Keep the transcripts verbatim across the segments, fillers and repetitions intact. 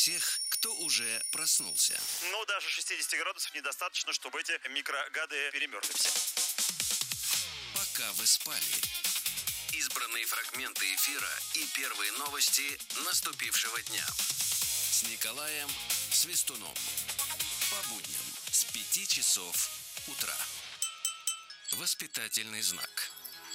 тех, кто уже проснулся. Но даже шестьдесят градусов недостаточно, чтобы эти микрогады перемерзли все. Пока вы спали. Избранные фрагменты эфира и первые новости наступившего дня. С Николаем Свистуном. По будням с пяти часов утра. Воспитательный знак.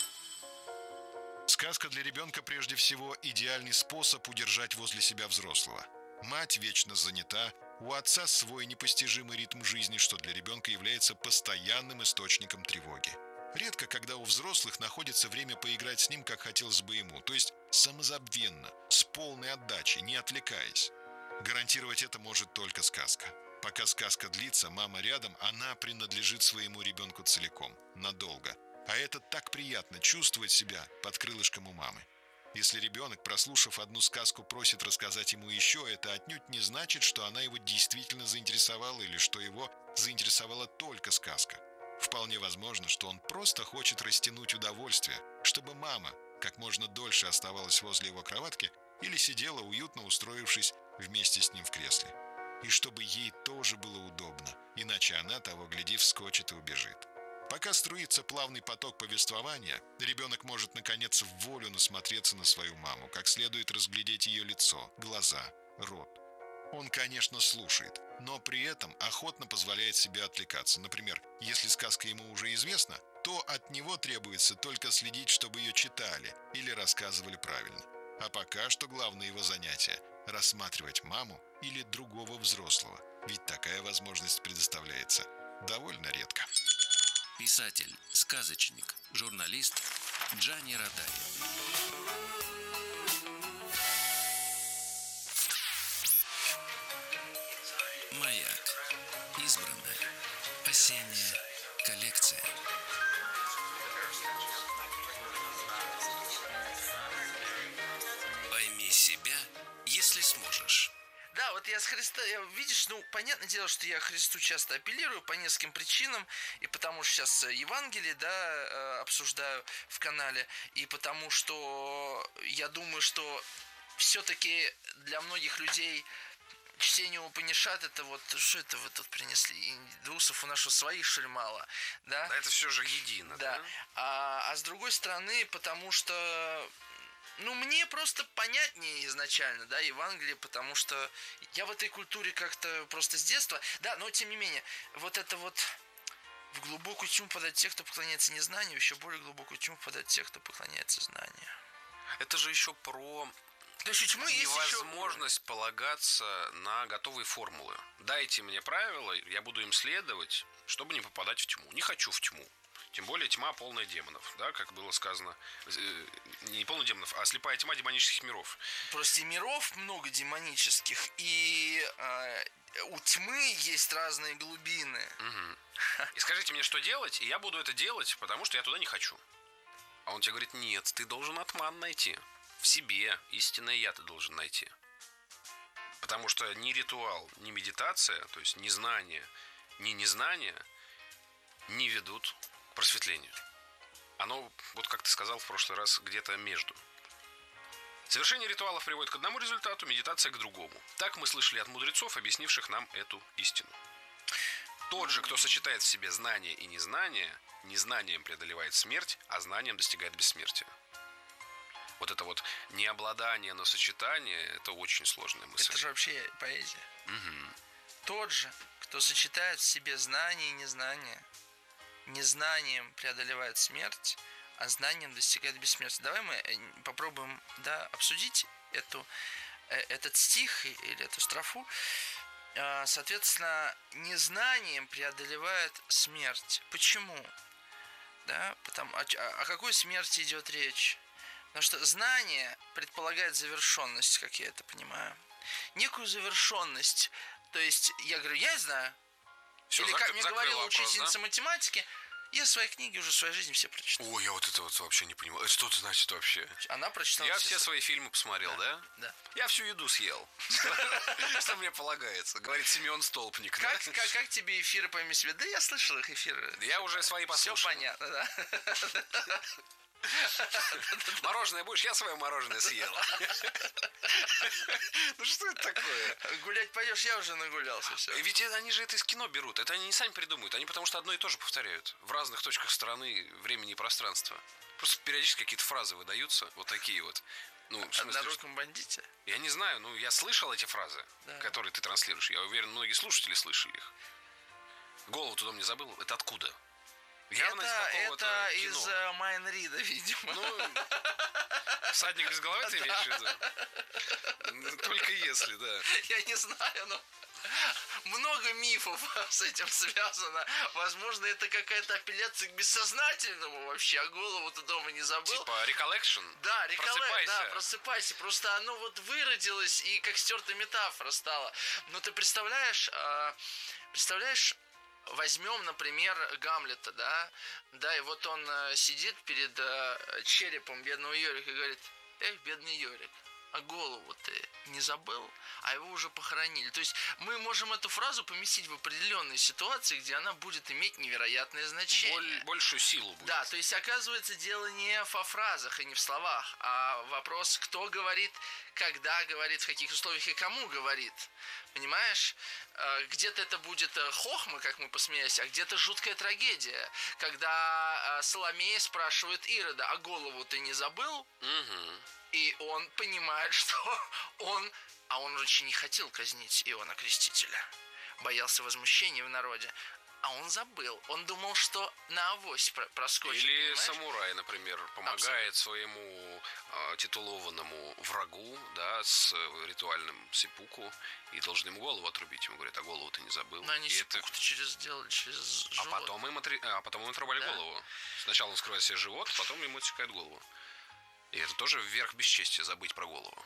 Сказка для ребенка прежде всего идеальный способ удержать возле себя взрослого. Мать вечно занята, у отца свой непостижимый ритм жизни, что для ребенка является постоянным источником тревоги. Редко, когда у взрослых находится время поиграть с ним, как хотелось бы ему, то есть самозабвенно, с полной отдачей, не отвлекаясь. Гарантировать это может только сказка. Пока сказка длится, мама рядом, она принадлежит своему ребенку целиком, надолго. А это так приятно, чувствовать себя под крылышком у мамы. Если ребенок, прослушав одну сказку, просит рассказать ему еще, это отнюдь не значит, что она его действительно заинтересовала или что его заинтересовала только сказка. Вполне возможно, что он просто хочет растянуть удовольствие, чтобы мама как можно дольше оставалась возле его кроватки или сидела, уютно устроившись вместе с ним в кресле. И чтобы ей тоже было удобно, иначе она, того гляди, вскочит и убежит. Пока струится плавный поток повествования, ребенок может наконец в волю насмотреться на свою маму, как следует разглядеть ее лицо, глаза, рот. Он, конечно, слушает, но при этом охотно позволяет себе отвлекаться. Например, если сказка ему уже известна, то от него требуется только следить, чтобы ее читали или рассказывали правильно. А пока что главное его занятие – рассматривать маму или другого взрослого, ведь такая возможность предоставляется довольно редко. Писатель, сказочник, журналист Джани Родай. Маяк. Избранная. Осенняя коллекция. Пойми себя, если сможешь. Да, вот я с Христа, я, видишь, ну, понятное дело, что я к Христу часто апеллирую по нескольким причинам, и потому что сейчас Евангелие, да, обсуждаю в канале, и потому что я думаю, что все-таки для многих людей чтение Упанишад, это вот, что это вы тут принесли, индусов у нас что, своих, что ли, мало, да? Да, это все же едино, да? Да, а, а с другой стороны, потому что... Ну, мне просто понятнее изначально, да, Евангелие, потому что я в этой культуре как-то просто с детства, да, но тем не менее, вот это вот в глубокую тьму падают те, кто поклоняется незнанию, еще более глубокую тьму падают те, кто поклоняется знанию. Это же еще про То есть тьмы есть невозможность еще... полагаться на готовые формулы. Дайте мне правила, я буду им следовать, чтобы не попадать в тьму. Не хочу в тьму. Тем более тьма полная демонов, да, как было сказано, не полная демонов, а слепая тьма демонических миров. Просто миров много демонических, и э, у тьмы есть разные глубины. Угу. И скажите мне, что делать, и я буду это делать, потому что я туда не хочу. А он тебе говорит, нет, ты должен атман найти. В себе истинное я ты должен найти. Потому что ни ритуал, ни медитация, то есть ни знание, ни незнание не ведут к просветлению. Оно, вот как ты сказал в прошлый раз, где-то между. Совершение ритуалов приводит к одному результату, медитация к другому. Так мы слышали от мудрецов, объяснивших нам эту истину. Тот же, кто сочетает в себе знание и незнание, незнанием преодолевает смерть, а знанием достигает бессмертия. Вот это вот необладание, но сочетание – это очень сложная мысль. Это же вообще поэзия. Угу. Тот же, кто сочетает в себе знание и незнание, незнанием преодолевает смерть, а знанием достигает бессмертия. Давай мы попробуем, да, обсудить эту, этот стих или эту строфу. Соответственно, незнанием преодолевает смерть. Почему? Да, потому, о, о какой смерти идет речь? Потому что знание предполагает завершенность, как я это понимаю. Некую завершенность. То есть, я говорю, я знаю. Все, или, зак- как мне говорила вопрос, учительница да? математики, я свои книги уже в своей жизни все прочитал. Ой, я вот это вот вообще не понимаю. Это что это значит вообще? Она прочитала Я все, все свои фильмы посмотрел, да? Да. да. Я всю еду съел. Что мне полагается? Говорит Семен Столпник. Как, как, как тебе эфиры «Пойми себя»? Да я слышал их эфиры. Я уже свои послушал. Все понятно, да. Мороженое будешь? Я свое мороженое съела. Ну что это такое? Гулять пойдешь, я уже нагулялся. Все. Ведь они же это из кино берут. Это они не сами придумывают. Они потому что одно и то же повторяют. В разных точках страны, времени и пространства. Просто периодически какие-то фразы выдаются. Вот такие вот. Ну, в смысле, «Одноруком бандите»? Я не знаю, ну я слышал эти фразы, да. которые ты транслируешь. Я уверен, многие слушатели слышали их. Голову туда не забыл. Это откуда? Явно это из это кино. из uh, Майн Рида, видимо. Ну, «Всадник без головы» ты имеешь в виду? Только если, да. Я не знаю, но много мифов с этим связано. Возможно, это какая-то апелляция к бессознательному вообще, а голову ты дома не забыл. Типа recollection? Да, recollection, просыпайся. Да, просыпайся. Просто оно вот выродилось и как стертая метафора стала. Но ты представляешь, представляешь, возьмем, например, Гамлета, да, да, и вот он э, сидит перед э, черепом бедного Йорика и говорит: эх, бедный Йорик, а голову ты не забыл? А его уже похоронили. То есть мы можем эту фразу поместить в определенные ситуации, где она будет иметь невероятное значение. Боль, большую силу будет. Да, то есть оказывается дело не во фразах и не в словах, а вопрос, кто говорит, когда говорит, в каких условиях и кому говорит. Понимаешь? Где-то это будет хохма, как мы посмеялись, а где-то жуткая трагедия. Когда Соломея спрашивает Ирода: а голову ты не забыл? Угу. И он понимает, что он... А он очень не хотел казнить Иоанна Крестителя. Боялся возмущения в народе. А он забыл. Он думал, что на авось проскочит. Или понимаешь? самурай, например, помогает Абсолютно. своему э, титулованному врагу, да, с ритуальным сеппуку, и должен ему голову отрубить. Ему говорят: а голову ты не забыл. Но они сеппуку это... через сделали, через живот. А потом им, отри... а, потом им отрубали да? голову. Сначала он скрывает себе живот, потом ему отсекают голову. И это тоже верх бесчестия — забыть про голову.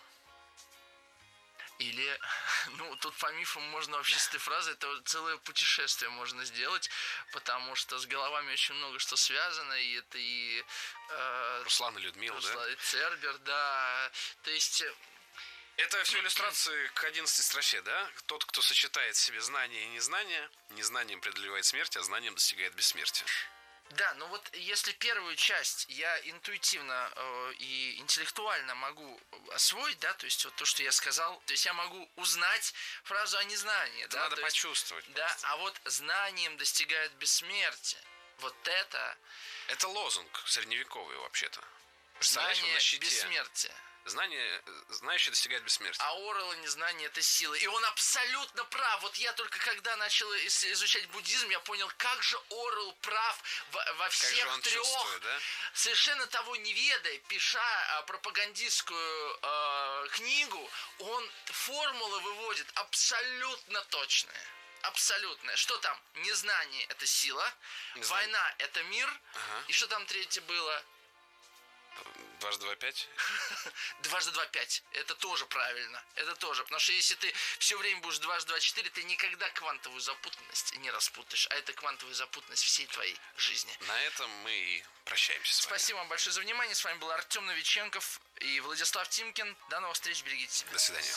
Или, ну, тут по мифам можно вообще с этой фразой, это целое путешествие можно сделать, потому что с головами очень много что связано, и это и... Э, Руслан и Людмила, Руслан, да? И Цербер, да, то есть... Это все иллюстрации к одиннадцатой строфе, да? Тот, кто сочетает в себе знание и незнание, незнанием преодолевает смерть, а знанием достигает бессмертия. Да, ну вот если первую часть я интуитивно э, и интеллектуально могу освоить, да, то есть вот то, что я сказал, то есть я могу узнать фразу о незнании, это да, надо то почувствовать. Есть, да, а вот знанием достигает бессмертия. Вот это... Это лозунг средневековый вообще-то. Представляешь, знание на щите. Бессмертия. Знание, знающий достигает бессмертия. А Орел и незнание — это сила. И он абсолютно прав. Вот я только когда начал изучать буддизм, я понял, как же Орел прав во, во всех трех. Да? Совершенно того не ведая, пиша пропагандистскую э, книгу, он формулы выводит абсолютно точные. Абсолютное. Что там? Незнание — это сила. Незнание. Война — это мир. Ага. И что там третье было? Дважды два пять? Дважды два пять. Это тоже правильно. Это тоже. Потому что если ты все время будешь дважды два четыре, ты никогда квантовую запутанность не распутаешь. А это квантовая запутанность всей твоей жизни. На этом мы и прощаемся с вами. Спасибо вам большое за внимание. С вами был Артем Новиченков и Владислав Тимкин. До новых встреч. Берегите себя. До свидания.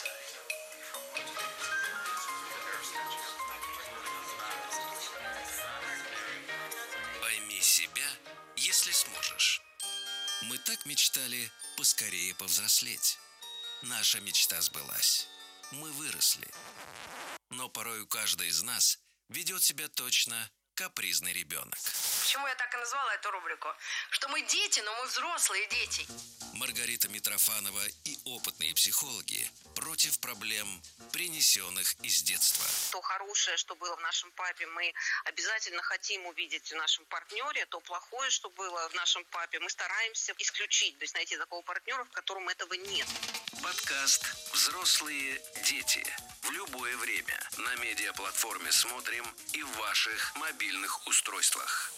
Пойми себя, если сможешь. Мы так мечтали поскорее повзрослеть. Наша мечта сбылась. Мы выросли. Но порой у каждой из нас ведет себя точно капризный ребенок. Почему я так и назвала эту рубрику? Что мы дети, но мы взрослые дети. Маргарита Митрофанова и опытные психологи против проблем, принесенных из детства. То хорошее, что было в нашем папе, мы обязательно хотим увидеть в нашем партнере. То плохое, что было в нашем папе, мы стараемся исключить. То есть найти такого партнера, в котором этого нет. Подкаст «Взрослые дети». В любое время на медиаплатформе «Смотрим» и в ваших мобильных устройствах.